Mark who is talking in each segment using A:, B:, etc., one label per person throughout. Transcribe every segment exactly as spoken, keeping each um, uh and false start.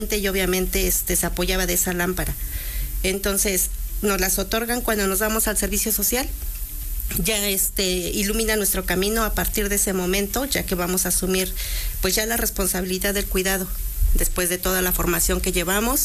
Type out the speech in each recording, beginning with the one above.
A: y obviamente este se apoyaba de esa lámpara. Entonces nos las otorgan cuando nos vamos al servicio social. Ya este ilumina nuestro camino a partir de ese momento, ya que vamos a asumir pues ya la responsabilidad del cuidado después de toda la formación que llevamos,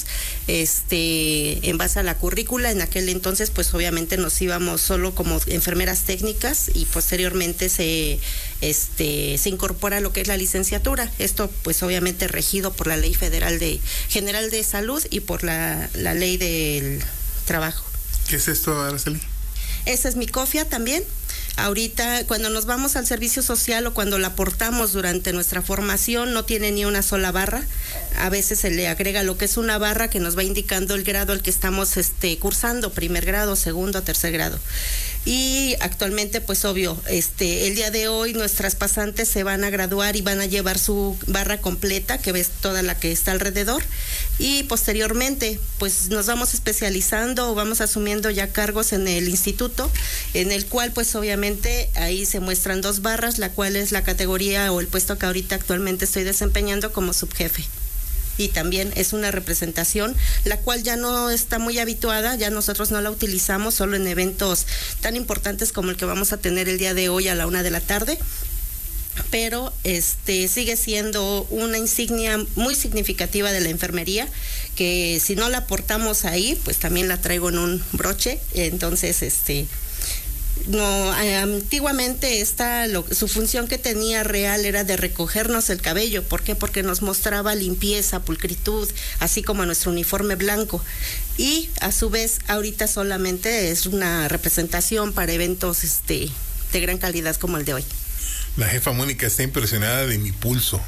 A: este en base a la currícula. En aquel entonces pues obviamente nos íbamos solo como enfermeras técnicas y posteriormente se este se incorpora lo que es la licenciatura. Esto pues obviamente regido por la Ley Federal de General de Salud y por la, la Ley del Trabajo.
B: ¿Qué es esto, Araceli?
A: Esa es mi cofia también. Ahorita, cuando nos vamos al servicio social o cuando la portamos durante nuestra formación, no tiene ni una sola barra. A veces se le agrega lo que es una barra que nos va indicando el grado al que estamos este, cursando, primer grado, segundo, tercer grado. Y actualmente, pues obvio, este, el día de hoy nuestras pasantes se van a graduar y van a llevar su barra completa, que ves toda la que está alrededor. Y posteriormente, pues nos vamos especializando o vamos asumiendo ya cargos en el instituto, en el cual, pues obviamente, ahí se muestran dos barras, la cual es la categoría o el puesto que ahorita actualmente estoy desempeñando como subjefe. Y también es una representación, la cual ya no está muy habituada, ya nosotros no la utilizamos solo en eventos tan importantes como el que vamos a tener el día de hoy a la una de la tarde, pero este sigue siendo una insignia muy significativa de la enfermería, que si no la portamos ahí, pues también la traigo en un broche. Entonces, este no, antiguamente esta, lo, su función que tenía real era de recogernos el cabello. ¿Por qué? Porque nos mostraba limpieza, pulcritud, así como nuestro uniforme blanco. Y a su vez, ahorita solamente es una representación para eventos este, de gran calidad como el de hoy.
B: La jefa Mónica está impresionada de mi pulso.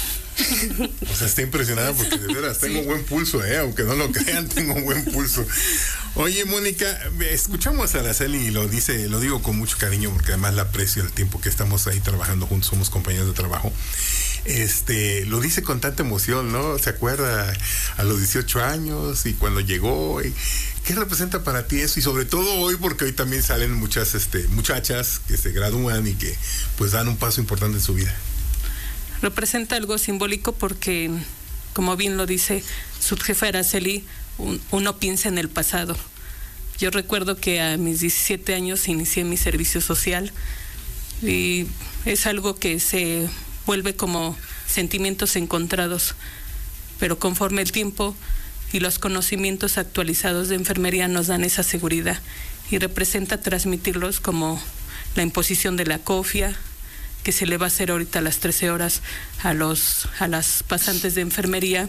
B: O sea, está impresionada porque de veras tengo sí. buen pulso, ¿eh? Aunque no lo crean, tengo buen pulso. Oye, Mónica, escuchamos a Araceli y lo dice, lo digo con mucho cariño porque además la aprecio el tiempo que estamos ahí trabajando juntos, somos compañeros de trabajo. Este, lo dice con tanta emoción, ¿no? Se acuerda a los dieciocho años y cuando llegó. Y, ¿qué representa para ti eso? Y sobre todo hoy, porque hoy también salen muchas este, muchachas que se gradúan y que pues dan un paso importante en su vida.
C: Representa algo simbólico porque, como bien lo dice subjefa Araceli, un, uno piensa en el pasado. Yo recuerdo que a mis diecisiete años inicié mi servicio social y es algo que se vuelve como sentimientos encontrados, pero conforme el tiempo y los conocimientos actualizados de enfermería nos dan esa seguridad y representa transmitirlos como la imposición de la cofia, que se le va a hacer ahorita a las trece horas a los a las pasantes de enfermería,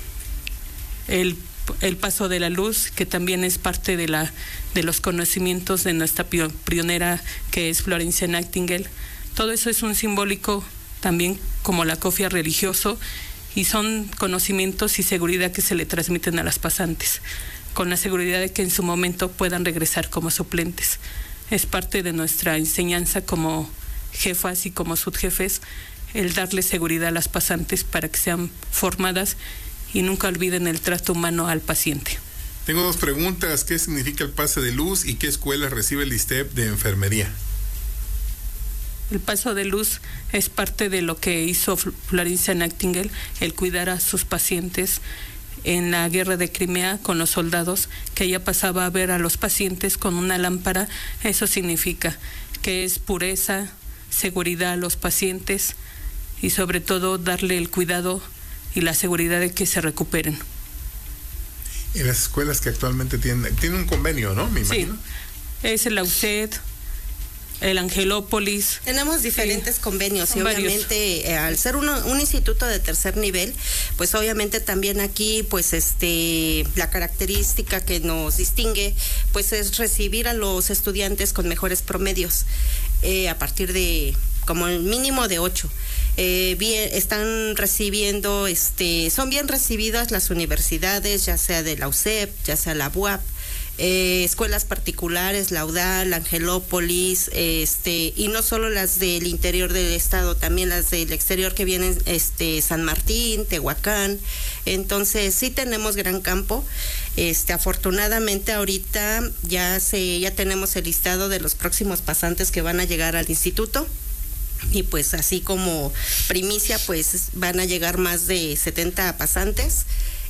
C: el, el paso de la luz, que también es parte de la de los conocimientos de nuestra pionera, que es Florence Nightingale. Todo eso es un simbólico también como la cofia religioso, y son conocimientos y seguridad que se le transmiten a las pasantes, con la seguridad de que en su momento puedan regresar como suplentes. Es parte de nuestra enseñanza como jefas y como subjefes, el darle seguridad a las pasantes para que sean formadas y nunca olviden el trato humano al paciente.
B: Tengo dos preguntas. ¿Qué significa el pase de luz y qué escuela recibe el I S T E P de enfermería?
C: El paso de luz es parte de lo que hizo Florence Nightingale, el cuidar a sus pacientes en la guerra de Crimea con los soldados, que ella pasaba a ver a los pacientes con una lámpara. Eso significa que es pureza, seguridad a los pacientes y sobre todo darle el cuidado y la seguridad de que se recuperen.
B: En las escuelas que actualmente tienen, tienen un convenio, ¿no? Me imagino.
C: Sí, es el A U C E D, el Angelópolis.
A: Tenemos diferentes sí, convenios y
C: varios.
A: Obviamente eh, al ser uno, un instituto de tercer nivel, pues obviamente también aquí pues este la característica que nos distingue pues es recibir a los estudiantes con mejores promedios eh, a partir de como el mínimo de ocho. Eh, bien, están recibiendo, este, son bien recibidas las universidades, ya sea de la U C E P, ya sea la B U A P, eh, escuelas particulares, la UDAL, Angelópolis, este, y no solo las del interior del estado, también las del exterior que vienen, este, San Martín, Tehuacán. Entonces sí tenemos gran campo. Este, afortunadamente ahorita ya se, ya tenemos el listado de los próximos pasantes que van a llegar al instituto. Y pues así como primicia, pues van a llegar más de setenta pasantes.